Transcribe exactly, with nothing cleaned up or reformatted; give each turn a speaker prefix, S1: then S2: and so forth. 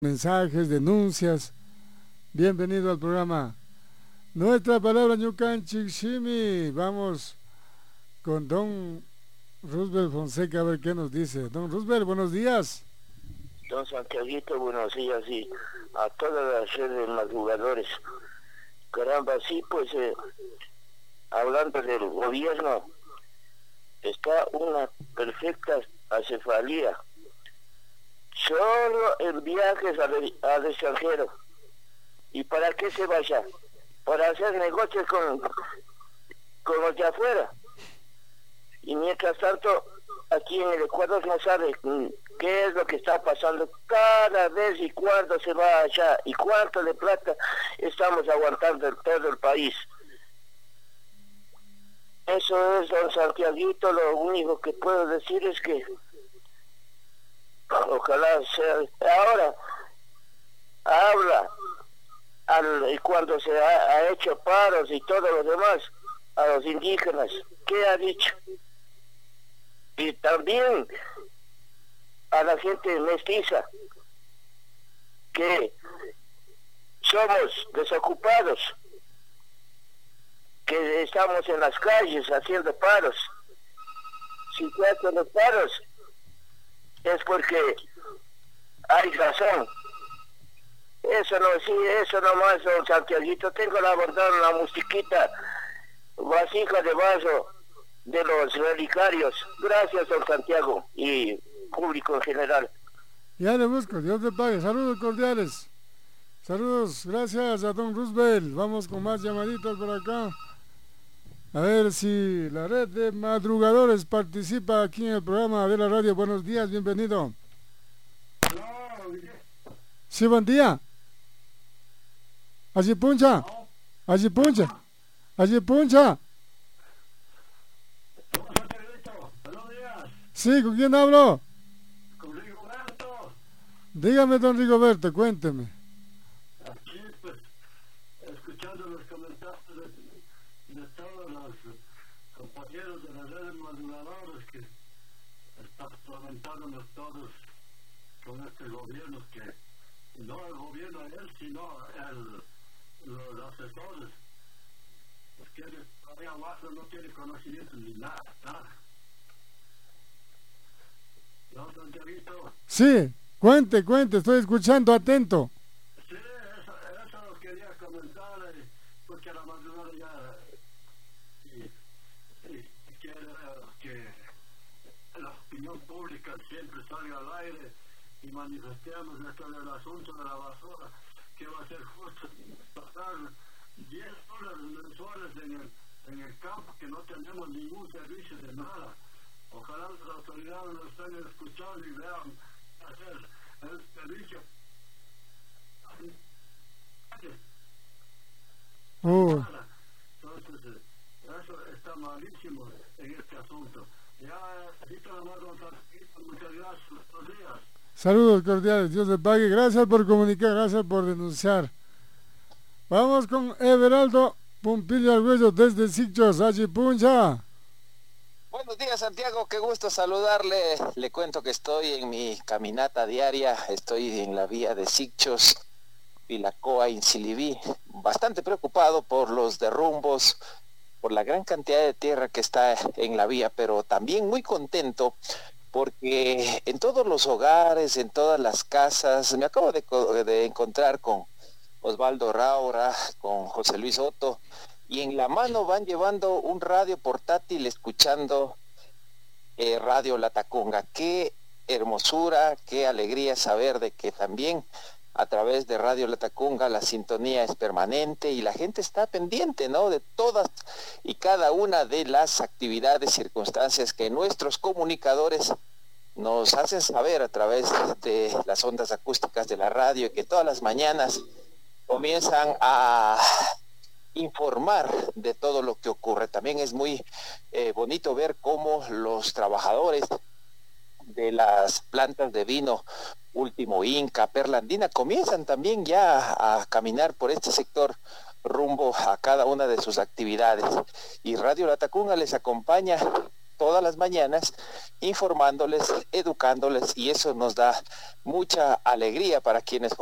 S1: mensajes, denuncias. Bienvenido al programa Nuestra Palabra Ñucan Chiximi. Vamos con don Roosevelt Fonseca a ver qué nos dice. Don Roosevelt, buenos días.
S2: Don Santiaguito, buenos días y a todas las redes madrugadores. Caramba, sí, pues eh, hablando del gobierno, está una perfecta acefalía. Solo en viajes al, al extranjero. ¿Y para qué se vaya? Para hacer negocios con, con los de afuera. Y mientras tanto, aquí en el Ecuador no sabe qué es lo que está pasando. Cada vez y cuándo se va allá y cuánto de plata estamos aguantando en todo el país. Eso es, don Santiaguito, lo único que puedo decir es que ojalá sea. Ahora habla al, cuando se ha, ha hecho paros y todo lo demás a los indígenas. ¿Qué ha dicho? Y también a la gente mestiza, que somos desocupados, que estamos en las calles haciendo paros. Si se hacen los paros es porque hay razón. Eso no, sí, eso nomás, don Santiaguito. Tengo la verdad, una musiquita, vasija de vaso de los relicarios. Gracias, don Santiago, y público en general.
S1: Ya le busco, Dios te pague. Saludos cordiales. Saludos, gracias a don Roosevelt. Vamos con más llamaditas por acá. A ver si la red de madrugadores participa aquí en el programa de la radio. Buenos días, bienvenido. Sí, buen día. Allí puncha. Allí puncha. Allí puncha. Sí, ¿con quién hablo?
S3: Con Rigoberto.
S1: Dígame, don Rigoberto, cuénteme.
S3: Aquí, pues, escuchando los comentarios de, de todos los compañeros de las redes madrugadores que están lamentándonos todos con este gobierno, que no el gobierno de él, sino el, los asesores. Porque él todavía abajo no tiene conocimiento ni nada, nada. ¿No, Santiaguito?
S1: Sí, cuente, cuente, estoy escuchando atento.
S3: Sí, eso, eso lo quería comentar, eh, porque a la madrugada ya y, y quiere que la opinión pública siempre salga al aire y manifestemos esto del asunto de la basura, que va a ser justo pasar diez dólares mensuales en el, en el campo, que no tenemos ningún servicio de nada. Ojalá las autoridades nos estén escuchando y vean hacer el servicio.
S1: Oh.
S3: Entonces, eso está malísimo en este asunto. Ya, muchas gracias. Buenos días.
S1: Saludos cordiales, Dios le pague. Gracias por comunicar, gracias por denunciar. Vamos con Everaldo Pompilio Arguello desde Sicchos, allí puncha.
S4: Buenos días, Santiago, qué gusto saludarle. Le cuento que estoy en mi caminata diaria, estoy en la vía de Sicchos, Pilacoa, Incilibí, bastante preocupado por los derrumbos, por la gran cantidad de tierra que está en la vía, pero también muy contento porque en todos los hogares, en todas las casas, me acabo de, de encontrar con Osvaldo Raura, con José Luis Otto, y en la mano van llevando un radio portátil escuchando eh, Radio Latacunga. Qué hermosura, qué alegría saber de que también a través de Radio Latacunga la sintonía es permanente y la gente está pendiente, ¿no?, de todas y cada una de las actividades, circunstancias que nuestros comunicadores nos hacen saber a través de las ondas acústicas de la radio, y que todas las mañanas comienzan a informar de todo lo que ocurre. También es muy eh, bonito ver cómo los trabajadores de las plantas de vino Último Inca, Perla Andina, comienzan también ya a caminar por este sector rumbo a cada una de sus actividades. Y Radio Latacunga les acompaña todas las mañanas informándoles, educándoles, y eso nos da mucha alegría para quienes